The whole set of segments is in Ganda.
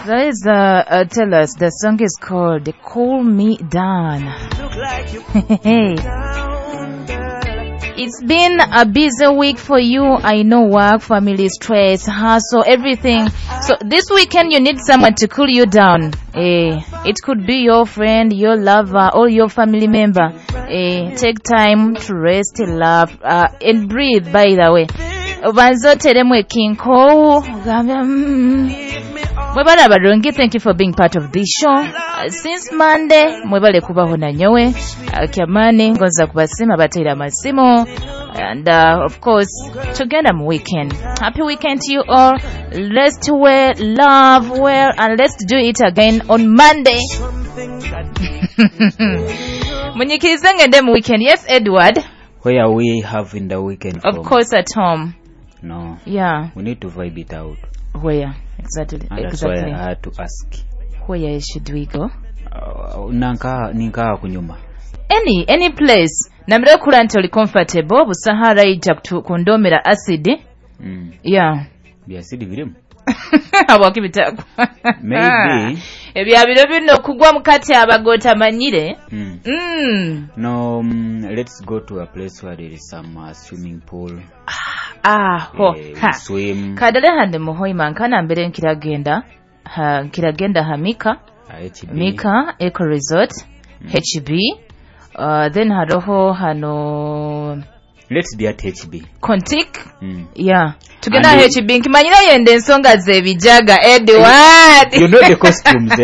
Guys, tell us, the song is called Call Me Down. Hey. It's been a busy week for you. I know, work, family, stress, hustle, everything. So this weekend you need someone to cool you down. It could be your friend, your lover, or your family member. Take time to rest, laugh, and breathe, by the way. Mwebale abalungi, thank you for being part of this show. Since Monday, mwebale kubaho na nyowe. Kyamani, ngonza kubasima batira masimo. And of course, together weekend. Happy weekend to you all. Rest well, love well, and let's do it again on Monday. Munyikiriza ngende mu weekend. Yes, Edward. Where are we having the weekend from? Of course at home. No. Yeah. We need to vibe it out. Where? Exactly. And that's why I had to ask. Where should we go? Ninka kunyuma. Any place. Namre kula nti oli comfortable busahara ija kundomera acid. Yeah. Bi acid vilimu. Abakibitako. Maybe. Ebyabiro bino kugwa mukati abagota manyire. No, let's go to a place where there is some swimming pool. Swim. Kadale hande muhoima nkana mbere nkiragenda Mika. Mika Eco Resort. HB. Then haroho hano. Let's be at HB. Kontik. Yeah. Tugenda HB nkimanyira yende ensonga zebijaga Edward. You know the costumes,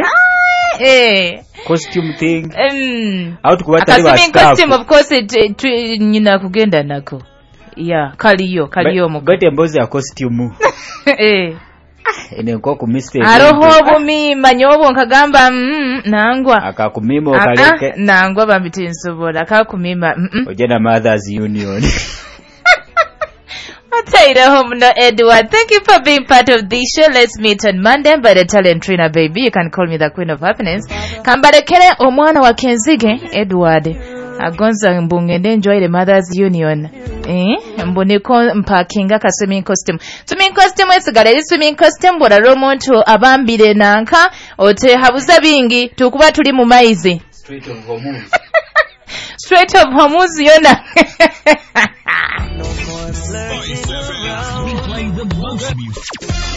costume thing. Out kuwata liwa staff. Costume, of course, nyina kugenda nako. Yeah, kaliyo mugo. Bate mbozi ya costume. Ene kwa mistake. Aroho bumi manyobo nkagamba nangwa. Akakumima okaleke. Nangwa bambiti nsobola akakumima. Ojena Mothers Union. No, Edward. Thank you for being part of this show. Let's meet on Monday by the talent Trina baby. You can call me the Queen of Happiness. Kambarekere omwana wa Kenzige Edward. Agonza mbungende enjoy the Mothers Union. Mboneko mpakinga ka swimming costume. Swimming costume esigala swimming costume bora omuntu abambire nanka ote habuza bingi tukuba tuli mu maize. Straight of Hormuz. Straight of Hormuz yona. We play the most music.